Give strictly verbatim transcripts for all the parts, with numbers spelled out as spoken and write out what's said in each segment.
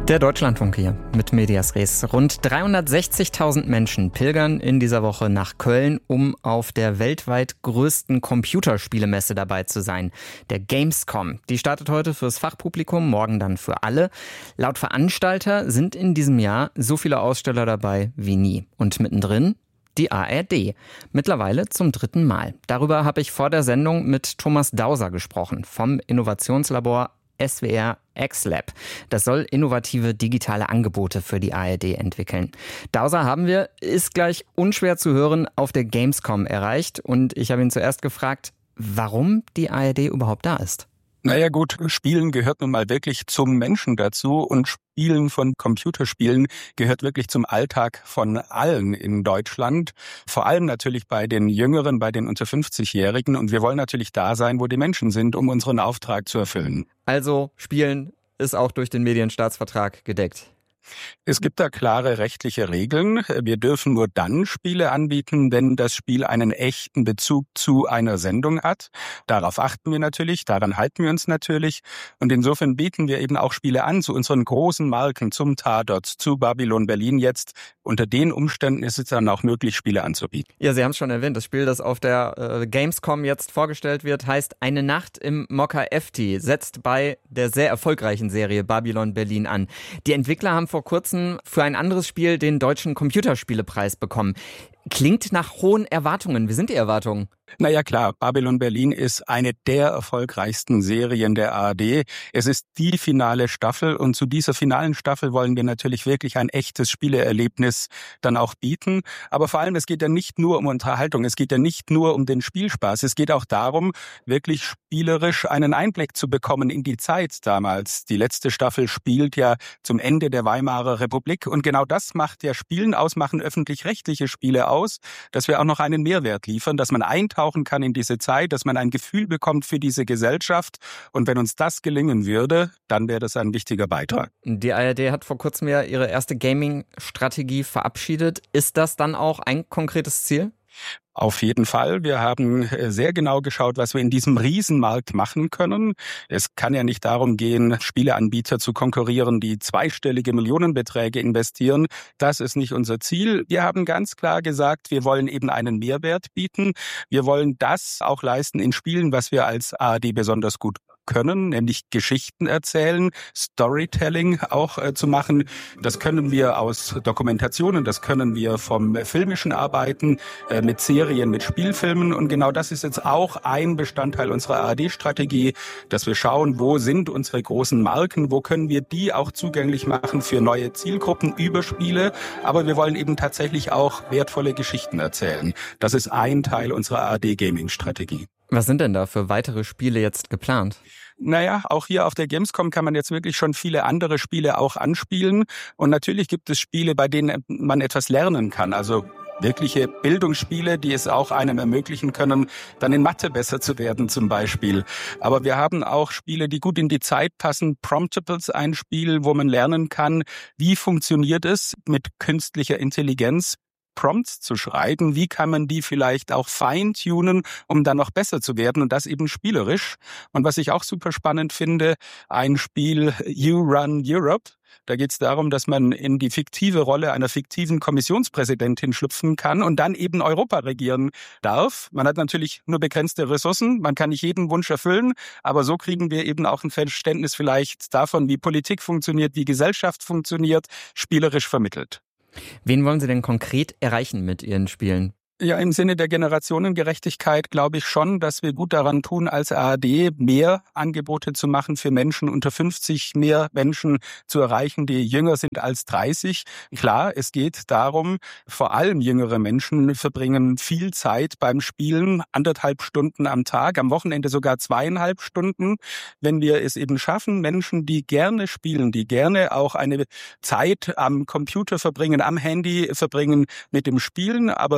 Der Deutschlandfunk hier mit Medias Res. Rund dreihundertsechzigtausend Menschen pilgern in dieser Woche nach Köln, um auf der weltweit größten Computerspielemesse dabei zu sein, der Gamescom. Die startet heute fürs Fachpublikum, morgen dann für alle. Laut Veranstalter sind in diesem Jahr so viele Aussteller dabei wie nie. Und mittendrin die A R D. Mittlerweile zum dritten Mal. Darüber habe ich vor der Sendung mit Thomas Dauser gesprochen vom Innovationslabor S W R X-Lab. Das soll innovative digitale Angebote für die A R D entwickeln. Dauser haben wir, ist gleich unschwer zu hören, auf der Gamescom erreicht. Und ich habe ihn zuerst gefragt, warum die A R D überhaupt da ist. Naja gut, Spielen gehört nun mal wirklich zum Menschen dazu und Spielen von Computerspielen gehört wirklich zum Alltag von allen in Deutschland. Vor allem natürlich bei den Jüngeren, bei den unter fünfzigjährigen. Und wir wollen natürlich da sein, wo die Menschen sind, um unseren Auftrag zu erfüllen. Also Spielen ist auch durch den Medienstaatsvertrag gedeckt. Es gibt da klare rechtliche Regeln. Wir dürfen nur dann Spiele anbieten, wenn das Spiel einen echten Bezug zu einer Sendung hat. Darauf achten wir natürlich, daran halten wir uns natürlich. Und insofern bieten wir eben auch Spiele an zu unseren großen Marken, zum Tatort, zu Babylon Berlin jetzt. Unter den Umständen ist es dann auch möglich, Spiele anzubieten. Ja, Sie haben es schon erwähnt, das Spiel, das auf der äh, Gamescom jetzt vorgestellt wird, heißt Eine Nacht im Mokka-Efti, setzt bei der sehr erfolgreichen Serie Babylon Berlin an. Die Entwickler haben vor kurzem für ein anderes Spiel den Deutschen Computerspielepreis bekommen. Klingt nach hohen Erwartungen. Wie sind die Erwartungen? Naja klar, Babylon Berlin ist eine der erfolgreichsten Serien der A R D. Es ist die finale Staffel und zu dieser finalen Staffel wollen wir natürlich wirklich ein echtes Spieleerlebnis dann auch bieten. Aber vor allem, es geht ja nicht nur um Unterhaltung, es geht ja nicht nur um den Spielspaß. Es geht auch darum, wirklich spielerisch einen Einblick zu bekommen in die Zeit damals. Die letzte Staffel spielt ja zum Ende der Weimarer Republik und genau das macht ja Spielen aus, machen öffentlich-rechtliche Spiele aus, dass wir auch noch einen Mehrwert liefern, dass man eintauchen kann in diese Zeit, dass man ein Gefühl bekommt für diese Gesellschaft. Und wenn uns das gelingen würde, dann wäre das ein wichtiger Beitrag. Die A R D hat vor kurzem ja ihre erste Gaming-Strategie verabschiedet. Ist das dann auch ein konkretes Ziel? Auf jeden Fall. Wir haben sehr genau geschaut, was wir in diesem Riesenmarkt machen können. Es kann ja nicht darum gehen, Spieleanbieter zu konkurrieren, die zweistellige Millionenbeträge investieren. Das ist nicht unser Ziel. Wir haben ganz klar gesagt, wir wollen eben einen Mehrwert bieten. Wir wollen das auch leisten in Spielen, was wir als A R D besonders gut können, nämlich Geschichten erzählen, Storytelling auch äh, zu machen. Das können wir aus Dokumentationen, das können wir vom filmischen Arbeiten, äh, mit Serien, mit Spielfilmen. Und genau das ist jetzt auch ein Bestandteil unserer A R D-Strategie, dass wir schauen, wo sind unsere großen Marken, wo können wir die auch zugänglich machen für neue Zielgruppen über Spiele. Aber wir wollen eben tatsächlich auch wertvolle Geschichten erzählen. Das ist ein Teil unserer A R D-Gaming-Strategie. Was sind denn da für weitere Spiele jetzt geplant? Naja, auch hier auf der Gamescom kann man jetzt wirklich schon viele andere Spiele auch anspielen. Und natürlich gibt es Spiele, bei denen man etwas lernen kann. Also wirkliche Bildungsspiele, die es auch einem ermöglichen können, dann in Mathe besser zu werden zum Beispiel. Aber wir haben auch Spiele, die gut in die Zeit passen. Promptables, ein Spiel, wo man lernen kann, wie funktioniert es mit künstlicher Intelligenz, Prompts zu schreiben, wie kann man die vielleicht auch feintunen, um dann noch besser zu werden und das eben spielerisch. Und was ich auch super spannend finde, ein Spiel You Run Europe. Da geht es darum, dass man in die fiktive Rolle einer fiktiven Kommissionspräsidentin schlüpfen kann und dann eben Europa regieren darf. Man hat natürlich nur begrenzte Ressourcen, man kann nicht jeden Wunsch erfüllen, aber so kriegen wir eben auch ein Verständnis vielleicht davon, wie Politik funktioniert, wie Gesellschaft funktioniert, spielerisch vermittelt. Wen wollen Sie denn konkret erreichen mit Ihren Spielen? Ja, im Sinne der Generationengerechtigkeit glaube ich schon, dass wir gut daran tun, als A R D mehr Angebote zu machen für Menschen unter fünfzig, mehr Menschen zu erreichen, die jünger sind als dreißig. Klar, es geht darum, vor allem jüngere Menschen verbringen viel Zeit beim Spielen, anderthalb Stunden am Tag, am Wochenende sogar zweieinhalb Stunden. Wenn wir es eben schaffen, Menschen, die gerne spielen, die gerne auch eine Zeit am Computer verbringen, am Handy verbringen mit dem Spielen, aber wir sie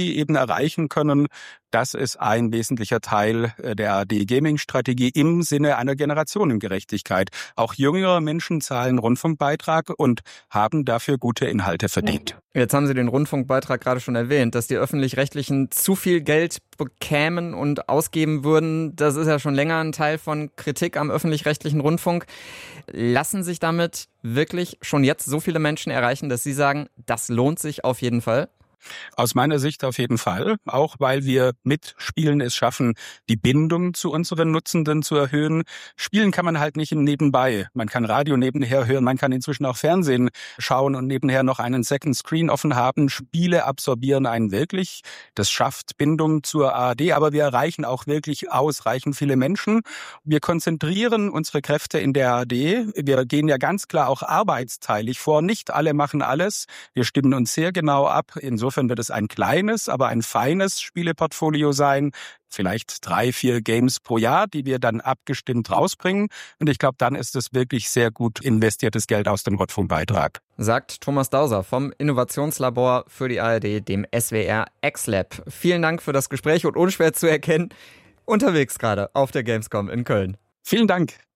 Community eben erreichen können. Das ist ein wesentlicher Teil der A R D-Gaming-Strategie im Sinne einer Generationengerechtigkeit. Auch jüngere Menschen zahlen Rundfunkbeitrag und haben dafür gute Inhalte verdient. Jetzt haben Sie den Rundfunkbeitrag gerade schon erwähnt, dass die Öffentlich-Rechtlichen zu viel Geld bekämen und ausgeben würden. Das ist ja schon länger ein Teil von Kritik am öffentlich-rechtlichen Rundfunk. Lassen sich damit wirklich schon jetzt so viele Menschen erreichen, dass Sie sagen, das lohnt sich auf jeden Fall? Aus meiner Sicht auf jeden Fall, auch weil wir mit Spielen es schaffen, die Bindung zu unseren Nutzenden zu erhöhen. Spielen kann man halt nicht nebenbei. Man kann Radio nebenher hören, man kann inzwischen auch Fernsehen schauen und nebenher noch einen Second Screen offen haben. Spiele absorbieren einen wirklich. Das schafft Bindung zur A R D, aber wir erreichen auch wirklich ausreichend viele Menschen. Wir konzentrieren unsere Kräfte in der A R D. Wir gehen ja ganz klar auch arbeitsteilig vor. Nicht alle machen alles. Wir stimmen uns sehr genau ab. Insofern Insofern wird es ein kleines, aber ein feines Spieleportfolio sein. Vielleicht drei, vier Games pro Jahr, die wir dann abgestimmt rausbringen. Und ich glaube, dann ist es wirklich sehr gut investiertes Geld aus dem Rundfunkbeitrag. Sagt Thomas Dauser vom Innovationslabor für die A R D, dem S W R X-Lab. Vielen Dank für das Gespräch und unschwer zu erkennen, unterwegs gerade auf der Gamescom in Köln. Vielen Dank.